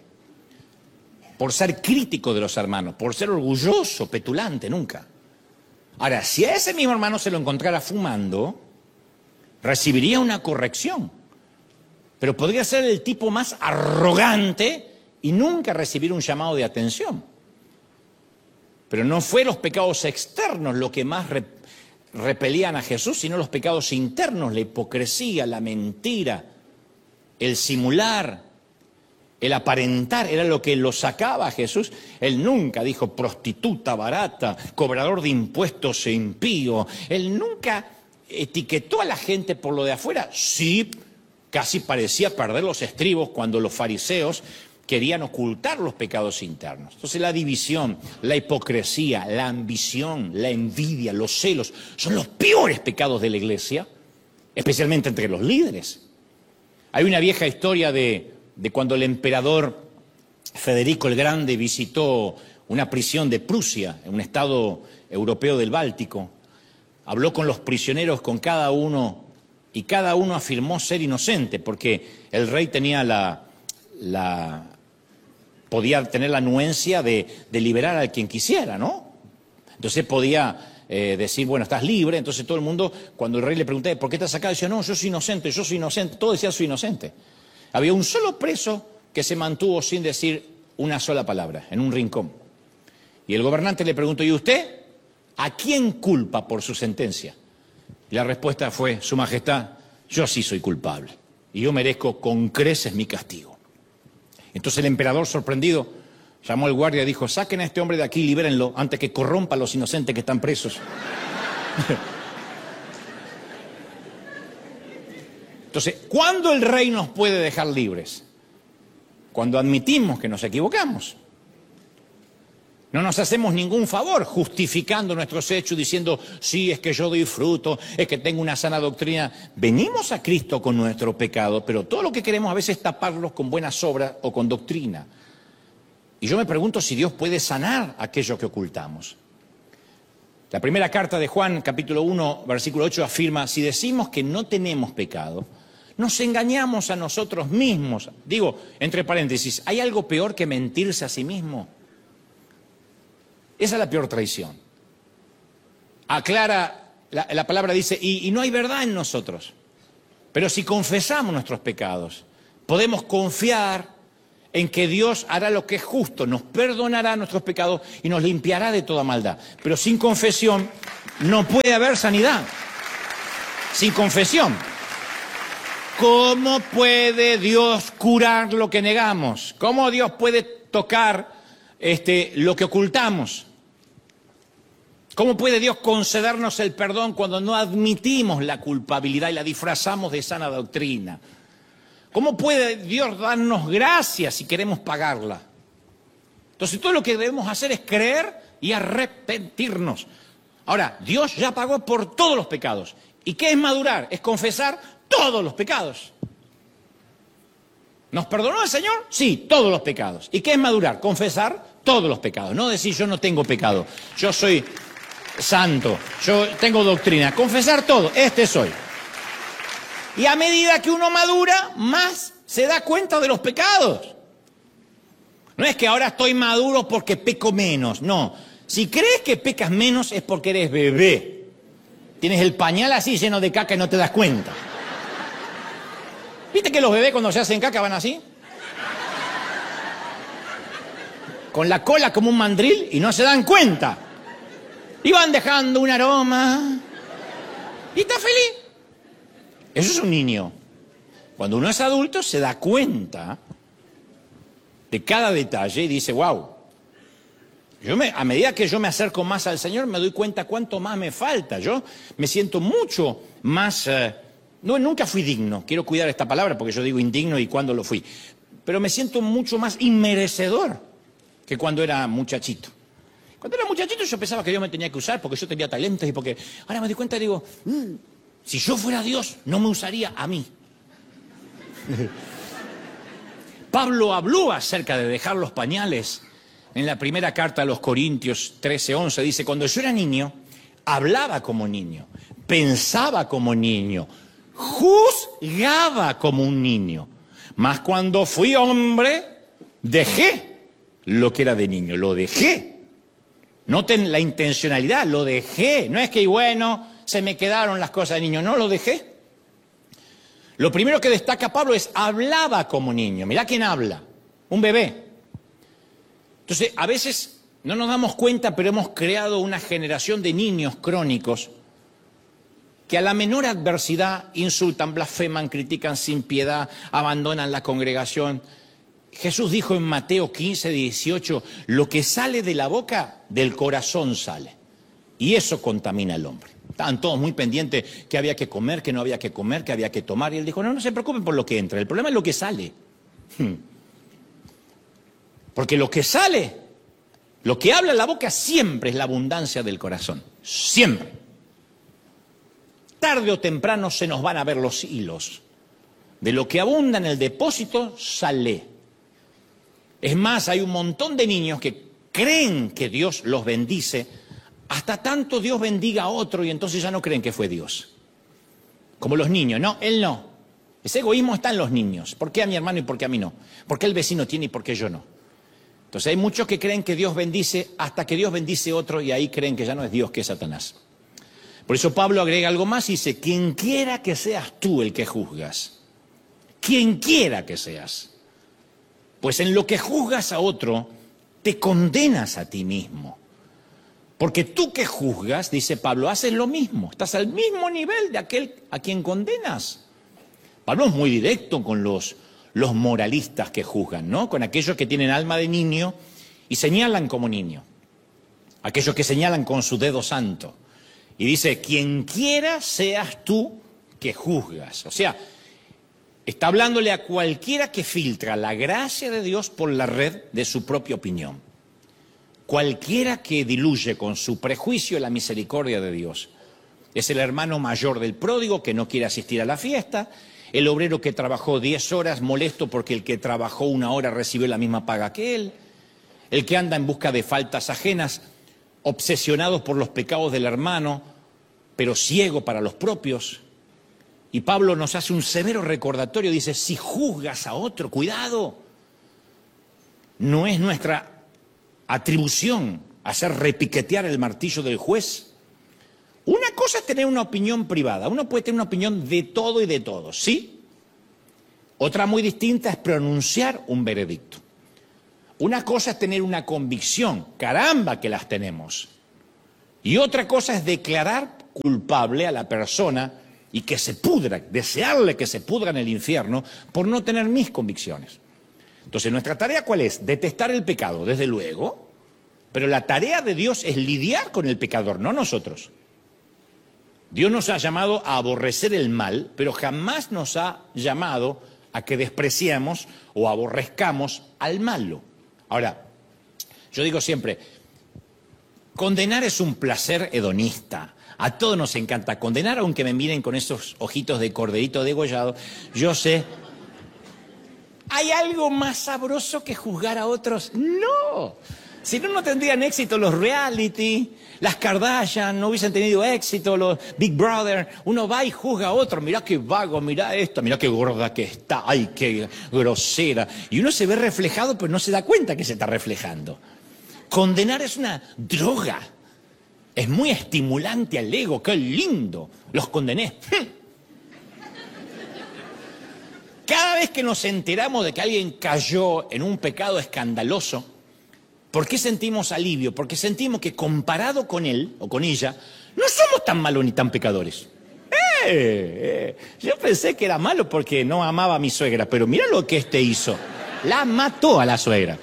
por ser crítico de los hermanos, por ser orgulloso, petulante, nunca. Ahora, si a ese mismo hermano se lo encontrara fumando, recibiría una corrección, pero podría ser el tipo más arrogante y nunca recibir un llamado de atención. Pero no fue los pecados externos lo que más re- repelían a Jesús, sino los pecados internos, la hipocresía, la mentira, el simular, el aparentar, era lo que lo sacaba a Jesús. Él nunca dijo prostituta barata, cobrador de impuestos e impío. Él nunca etiquetó a la gente por lo de afuera. Sí, casi parecía perder los estribos cuando los fariseos querían ocultar los pecados internos. Entonces la división, la hipocresía, la ambición, la envidia, los celos, son los peores pecados de la iglesia, especialmente entre los líderes. Hay una vieja historia de, de cuando el emperador Federico el Grande visitó una prisión de Prusia, en un estado europeo del Báltico. Habló con los prisioneros, con cada uno, y cada uno afirmó ser inocente, porque el rey tenía la, la podía tener la anuencia de, de liberar a quien quisiera, ¿no? Entonces podía Eh, decir, bueno, estás libre. Entonces todo el mundo, cuando el rey le preguntaba, ¿por qué estás acá? Decía, no, yo soy inocente, yo soy inocente. Todos decían, soy inocente. Había un solo preso que se mantuvo sin decir una sola palabra, en un rincón. Y el gobernante le preguntó, ¿y usted a quién culpa por su sentencia? Y la respuesta fue, Su Majestad, yo sí soy culpable. Y yo merezco con creces mi castigo. Entonces el emperador, sorprendido, llamó al guardia y dijo, saquen a este hombre de aquí, libérenlo, antes que corrompa a los inocentes que están presos. Entonces, ¿cuándo el rey nos puede dejar libres? Cuando admitimos que nos equivocamos. No nos hacemos ningún favor justificando nuestros hechos, diciendo, sí, es que yo doy fruto, es que tengo una sana doctrina. Venimos a Cristo con nuestro pecado, pero todo lo que queremos a veces es taparlos con buenas obras o con doctrina. Y yo me pregunto si Dios puede sanar aquello que ocultamos. La primera carta de Juan, capítulo uno, versículo ocho, afirma, si decimos que no tenemos pecado, Nos engañamos a nosotros mismos. Digo, entre paréntesis, ¿hay algo peor que mentirse a sí mismo? Esa es la peor traición. Aclara, la, la palabra dice, y, y no hay verdad en nosotros. Pero si confesamos nuestros pecados, podemos confiar en que Dios hará lo que es justo, nos perdonará nuestros pecados y nos limpiará de toda maldad. Pero sin confesión no puede haber sanidad. Sin confesión. ¿Cómo puede Dios curar lo que negamos? ¿Cómo Dios puede tocar este, lo que ocultamos? ¿Cómo puede Dios concedernos el perdón cuando no admitimos la culpabilidad y la disfrazamos de sana doctrina? ¿Cómo puede Dios darnos gracia si queremos pagarla? Entonces todo lo que debemos hacer es creer y arrepentirnos. Ahora, Dios ya pagó por todos los pecados. ¿Y qué es madurar? Es confesar todos los pecados. ¿Nos perdonó el Señor? Sí, todos los pecados. ¿Y qué es madurar? Confesar todos los pecados. No decir yo no tengo pecado, yo soy santo, yo tengo doctrina. Confesar todo, este soy. Y a medida que uno madura, más se da cuenta de los pecados. No es que ahora estoy maduro porque peco menos, no. Si crees que pecas menos es porque eres bebé. Tienes el pañal así lleno de caca y no te das cuenta. ¿Viste que los bebés cuando se hacen caca van así? Con la cola como un mandril y no se dan cuenta. Y van dejando un aroma. Y está feliz. Eso es un niño. Cuando uno es adulto se da cuenta de cada detalle y dice, wow. Yo me, a medida que yo me acerco más al Señor me doy cuenta cuánto más me falta. Yo me siento mucho más... Eh, no, nunca fui digno. Quiero cuidar esta palabra porque yo digo indigno y cuándo lo fui. Pero me siento mucho más inmerecedor que cuando era muchachito. Cuando era muchachito yo pensaba que Dios me tenía que usar porque yo tenía talentos y porque... Ahora me doy cuenta y digo, mmm, si yo fuera Dios no me usaría a mí. Pablo habló acerca de dejar los pañales. En la primera carta a los Corintios trece, once dice, cuando yo era niño, hablaba como niño, pensaba como niño, juzgaba como un niño. Mas cuando fui hombre, dejé lo que era de niño, lo dejé. Noten la intencionalidad, lo dejé. No es que, bueno, se me quedaron las cosas de niño, no, lo dejé. Lo primero que destaca Pablo es, hablaba como niño. Mirá quién habla, un bebé. Entonces, a veces no nos damos cuenta, pero hemos creado una generación de niños crónicos que a la menor adversidad insultan, blasfeman, critican sin piedad, abandonan la congregación. Jesús dijo en Mateo quince, dieciocho, lo que sale de la boca, del corazón sale. Y eso contamina al hombre. Estaban todos muy pendientes que había que comer, que no había que comer, que había que tomar. Y él dijo, no, no se preocupen por lo que entra, el problema es lo que sale. Hmm. Porque lo que sale, lo que habla la boca siempre es la abundancia del corazón. Siempre. Tarde o temprano se nos van a ver los hilos. De lo que abunda en el depósito, sale. Es más, hay un montón de niños que creen que Dios los bendice, hasta tanto Dios bendiga a otro y entonces ya no creen que fue Dios. Como los niños, no, él no. Ese egoísmo está en los niños. ¿Por qué a mi hermano y por qué a mí no? ¿Por qué el vecino tiene y por qué yo no? Entonces hay muchos que creen que Dios bendice hasta que Dios bendice otro y ahí creen que ya no es Dios, que es Satanás. Por eso Pablo agrega algo más y dice, quien quiera que seas tú el que juzgas, quien quiera que seas, pues en lo que juzgas a otro, te condenas a ti mismo. Porque tú que juzgas, dice Pablo, haces lo mismo, estás al mismo nivel de aquel a quien condenas. Pablo es muy directo con los, los moralistas que juzgan, ¿no? Con aquellos que tienen alma de niño y señalan como niño. Aquellos que señalan con su dedo santo. Y dice, quien quiera seas tú que juzgas. O sea, está hablándole a cualquiera que filtra la gracia de Dios por la red de su propia opinión. Cualquiera que diluye con su prejuicio la misericordia de Dios. Es el hermano mayor del pródigo que no quiere asistir a la fiesta, el obrero que trabajó diez horas molesto porque el que trabajó una hora recibió la misma paga que él, el que anda en busca de faltas ajenas, obsesionados por los pecados del hermano, pero ciego para los propios. Y Pablo nos hace un severo recordatorio, dice, si juzgas a otro, cuidado, no es nuestra atribución hacer repiquetear el martillo del juez. Una cosa es tener una opinión privada, uno puede tener una opinión de todo y de todos, ¿sí? Otra muy distinta es pronunciar un veredicto. Una cosa es tener una convicción, caramba que las tenemos. Y otra cosa es declarar culpable a la persona y que se pudra, desearle que se pudra en el infierno por no tener mis convicciones. Entonces, ¿nuestra tarea cuál es? Detestar el pecado, desde luego, pero la tarea de Dios es lidiar con el pecador, no nosotros. Dios nos ha llamado a aborrecer el mal, pero jamás nos ha llamado a que despreciemos o aborrezcamos al malo. Ahora, yo digo siempre, condenar es un placer hedonista. A todos nos encanta condenar, aunque me miren con esos ojitos de corderito degollado. Yo sé, ¿hay algo más sabroso que juzgar a otros? No. Si no, no tendrían éxito los reality, las Kardashian, no hubiesen tenido éxito los Big Brother. Uno va y juzga a otro, mirá qué vago, mirá esto, mirá qué gorda que está, ay, qué grosera. Y uno se ve reflejado, pero no se da cuenta que se está reflejando. Condenar es una droga. Es muy estimulante al ego, qué lindo. Los condené. Cada vez que nos enteramos de que alguien cayó en un pecado escandaloso, ¿por qué sentimos alivio? Porque sentimos que comparado con él o con ella, no somos tan malos ni tan pecadores. ¡Eh! eh. Yo pensé que era malo porque no amaba a mi suegra, pero mira lo que este hizo. La mató a la suegra.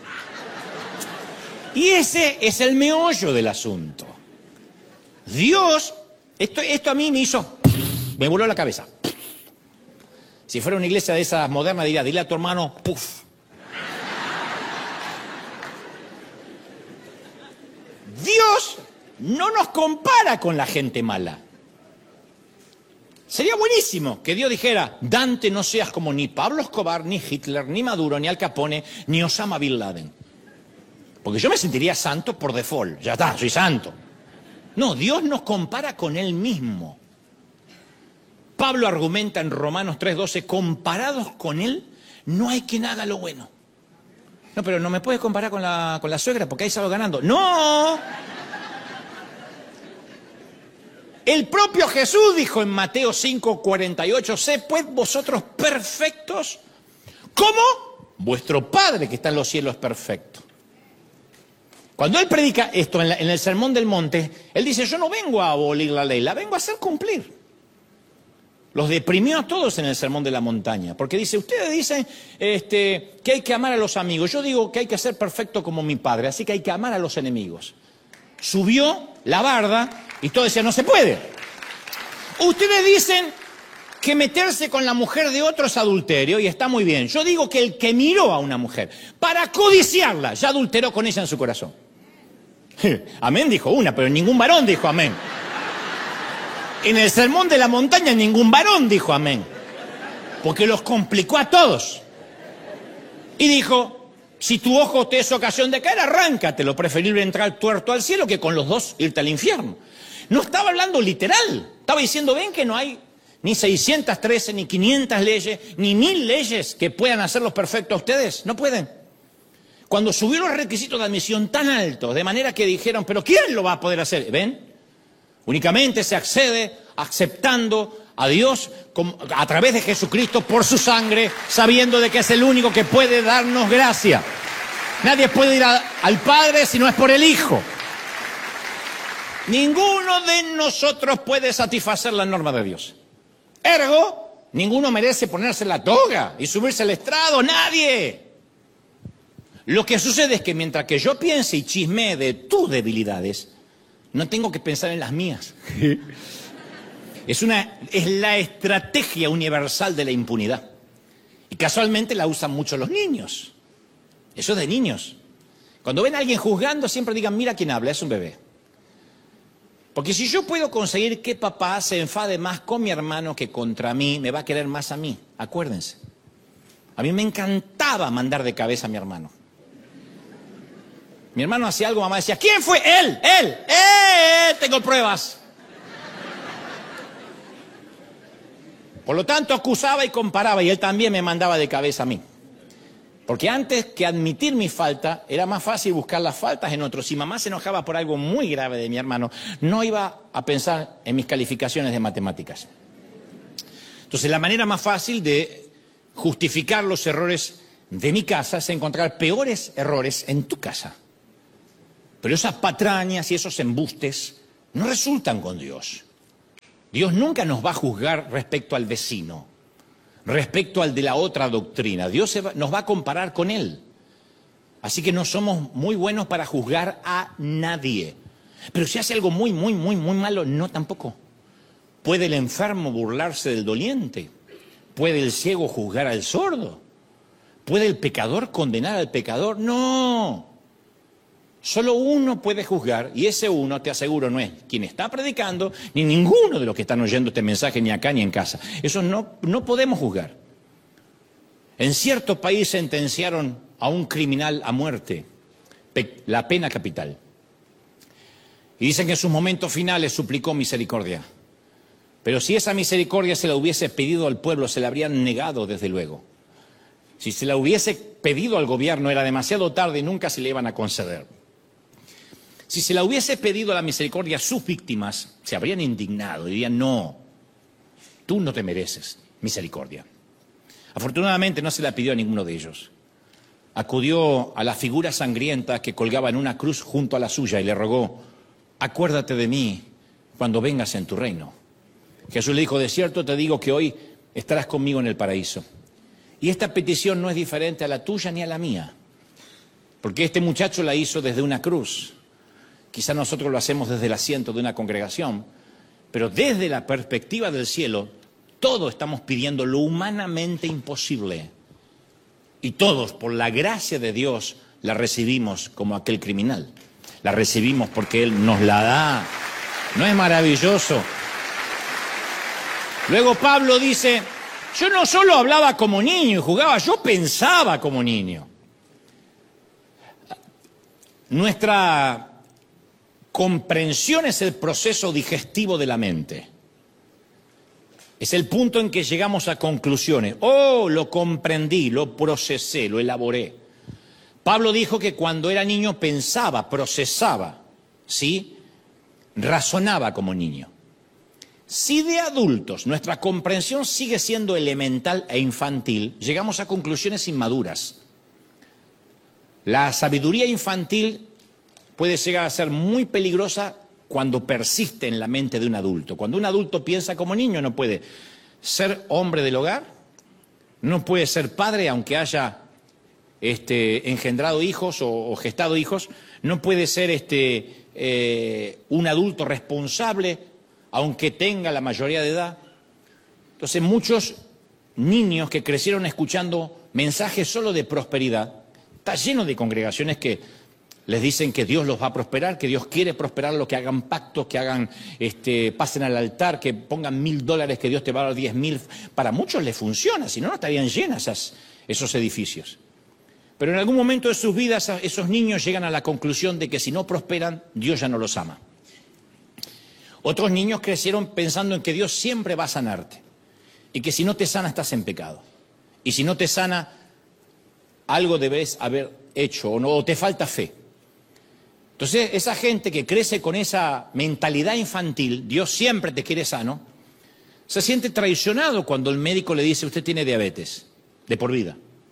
Y ese es el meollo del asunto. Dios, esto, esto a mí me hizo, me voló la cabeza. Si fuera una iglesia de esas modernas diría, dile a tu hermano, puf. Dios no nos compara con la gente mala. Sería buenísimo que Dios dijera, Dante, no seas como ni Pablo Escobar, ni Hitler, ni Maduro, ni Al Capone, ni Osama Bin Laden. Porque yo me sentiría santo por default, ya está, soy santo. No, Dios nos compara con Él mismo. Pablo argumenta en Romanos tres doce, comparados con Él, no hay quien haga lo bueno. No, pero no me puedes comparar con la, con la suegra porque ahí salgo ganando. ¡No! El propio Jesús dijo en Mateo cinco cuarenta y ocho, sed pues vosotros perfectos, como vuestro Padre que está en los cielos es perfecto. Cuando él predica esto en, la, en el Sermón del Monte, él dice, yo no vengo a abolir la ley, la vengo a hacer cumplir. Los deprimió a todos en el Sermón de la Montaña, porque dice, ustedes dicen este, que hay que amar a los amigos, yo digo que hay que ser perfecto como mi Padre, así que hay que amar a los enemigos. Subió la barda y todos decían, no se puede. Ustedes dicen que meterse con la mujer de otro es adulterio y está muy bien. Yo digo que el que miró a una mujer para codiciarla, ya adulteró con ella en su corazón. Amén dijo una, pero ningún varón dijo amén. En el Sermón de la Montaña ningún varón dijo amén, porque los complicó a todos. Y dijo, si tu ojo te es ocasión de caer, arráncatelo, preferible entrar tuerto al cielo que con los dos irte al infierno. No estaba hablando literal, estaba diciendo, ven que no hay ni seiscientas trece, ni quinientas leyes, ni mil leyes que puedan hacerlos perfectos a ustedes, no pueden. Cuando subió los requisitos de admisión tan altos, de manera que dijeron, pero ¿quién lo va a poder hacer? ¿Ven? Únicamente se accede aceptando a Dios a través de Jesucristo por su sangre, sabiendo de que es el único que puede darnos gracia. Nadie puede ir a, al Padre si no es por el Hijo. Ninguno de nosotros puede satisfacer la norma de Dios. Ergo, ninguno merece ponerse la toga y subirse al estrado, nadie. Lo que sucede es que mientras que yo piense y chismee de tus debilidades, no tengo que pensar en las mías. Es, una, es la estrategia universal de la impunidad. Y casualmente la usan mucho los niños. Eso es de niños. Cuando ven a alguien juzgando, siempre digan, mira quién habla, es un bebé. Porque si yo puedo conseguir que papá se enfade más con mi hermano que contra mí, me va a querer más a mí. Acuérdense. A mí me encantaba mandar de cabeza a mi hermano. Mi hermano hacía algo, mamá decía, ¿quién fue? Él, él, él, tengo pruebas. Por lo tanto, acusaba y comparaba, y él también me mandaba de cabeza a mí. Porque antes que admitir mi falta, era más fácil buscar las faltas en otros. Si mamá se enojaba por algo muy grave de mi hermano, no iba a pensar en mis calificaciones de matemáticas. Entonces, la manera más fácil de justificar los errores de mi casa es encontrar peores errores en tu casa. Pero esas patrañas y esos embustes no resultan con Dios. Dios nunca nos va a juzgar respecto al vecino, respecto al de la otra doctrina. Dios se va, nos va a comparar con él. Así que no somos muy buenos para juzgar a nadie. Pero si hace algo muy, muy, muy, muy malo, no tampoco. ¿Puede el enfermo burlarse del doliente? ¿Puede el ciego juzgar al sordo? ¿Puede el pecador condenar al pecador? No. Solo uno puede juzgar, y ese uno, te aseguro, no es quien está predicando, ni ninguno de los que están oyendo este mensaje, ni acá ni en casa. Eso no, no podemos juzgar. En cierto país sentenciaron a un criminal a muerte, la pena capital. Y dicen que en sus momentos finales suplicó misericordia. Pero si esa misericordia se la hubiese pedido al pueblo, se la habrían negado desde luego. Si se la hubiese pedido al gobierno, era demasiado tarde y nunca se le iban a conceder. Si se la hubiese pedido a la misericordia a sus víctimas, se habrían indignado, dirían, no, tú no te mereces misericordia. Afortunadamente no se la pidió a ninguno de ellos. Acudió a la figura sangrienta que colgaba en una cruz junto a la suya y le rogó, acuérdate de mí cuando vengas en tu reino. Jesús le dijo, de cierto te digo que hoy estarás conmigo en el paraíso. Y esta petición no es diferente a la tuya ni a la mía, porque este muchacho la hizo desde una cruz. Quizá nosotros lo hacemos desde el asiento de una congregación, pero desde la perspectiva del cielo, todos estamos pidiendo lo humanamente imposible. Y todos, por la gracia de Dios, la recibimos como aquel criminal. La recibimos porque Él nos la da. ¿No es maravilloso? Luego Pablo dice, yo no solo hablaba como niño y jugaba, yo pensaba como niño. Nuestra comprensión es el proceso digestivo de la mente. Es el punto en que llegamos a conclusiones. Oh, lo comprendí, lo procesé, lo elaboré. Pablo dijo que cuando era niño pensaba, procesaba, ¿sí? Razonaba como niño. Si de adultos nuestra comprensión sigue siendo elemental e infantil, llegamos a conclusiones inmaduras. La sabiduría infantil puede llegar a ser muy peligrosa cuando persiste en la mente de un adulto. Cuando un adulto piensa como niño, no puede ser hombre del hogar, no puede ser padre aunque haya este, engendrado hijos o, o gestado hijos, no puede ser este, eh, un adulto responsable aunque tenga la mayoría de edad. Entonces muchos niños que crecieron escuchando mensajes solo de prosperidad, está lleno de congregaciones que les dicen que Dios los va a prosperar, que Dios quiere prosperarlos, que hagan pactos, que hagan, este, pasen al altar, que pongan mil dólares, que Dios te va a dar diez mil. Para muchos les funciona, si no, no estarían llenas esas, esos edificios. Pero en algún momento de sus vidas esos niños llegan a la conclusión de que si no prosperan, Dios ya no los ama. Otros niños crecieron pensando en que Dios siempre va a sanarte y que si no te sana estás en pecado. Y si no te sana, algo debes haber hecho o, no, o te falta fe. Entonces, esa gente que crece con esa mentalidad infantil, Dios siempre te quiere sano, se siente traicionado cuando el médico le dice, usted tiene diabetes de por vida,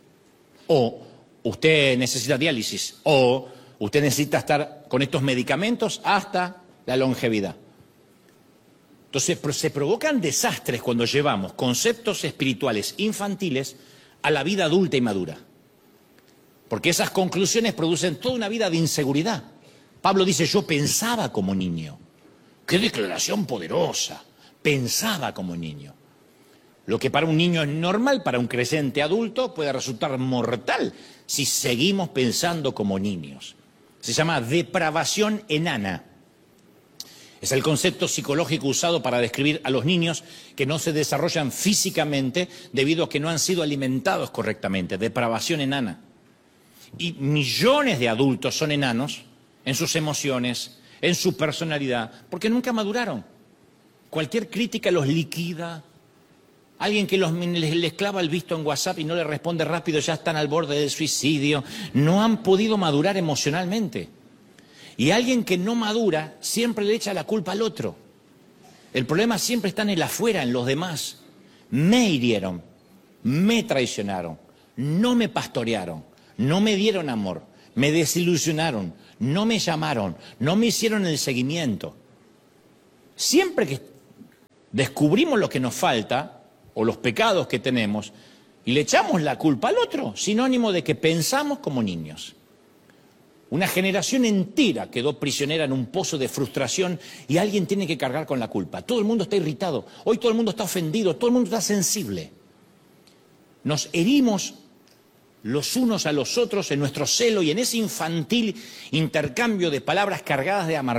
o usted necesita diálisis, o usted necesita estar con estos medicamentos hasta la longevidad. Entonces, se provocan desastres cuando llevamos conceptos espirituales infantiles a la vida adulta y madura, porque esas conclusiones producen toda una vida de inseguridad. Pablo dice, yo pensaba como niño. ¡Qué declaración poderosa! Pensaba como niño. Lo que para un niño es normal, para un creciente adulto puede resultar mortal si seguimos pensando como niños. Se llama depravación enana. Es el concepto psicológico usado para describir a los niños que no se desarrollan físicamente debido a que no han sido alimentados correctamente. Depravación enana. Y millones de adultos son enanos en sus emociones, en su personalidad, porque nunca maduraron. Cualquier crítica los liquida, Alguien que los, les, les clava el visto en WhatsApp y no le responde rápido, ya están al borde del suicidio. No han podido madurar emocionalmente. Y alguien que no madura siempre le echa la culpa al otro. El problema siempre está en el afuera, en los demás. Me hirieron, me traicionaron, no me pastorearon, no me dieron amor, me desilusionaron, no me llamaron, no me hicieron el seguimiento. Siempre que descubrimos lo que nos falta, o los pecados que tenemos, y le echamos la culpa al otro, sinónimo de que pensamos como niños. Una generación entera quedó prisionera en un pozo de frustración y alguien tiene que cargar con la culpa. Todo el mundo está irritado, hoy todo el mundo está ofendido, todo el mundo está sensible. Nos herimos los unos a los otros en nuestro celo y en ese infantil intercambio de palabras cargadas de amargura.